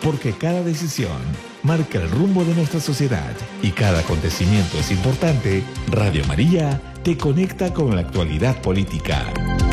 Porque cada decisión marca el rumbo de nuestra sociedad y cada acontecimiento es importante, Radio María te conecta con la actualidad política.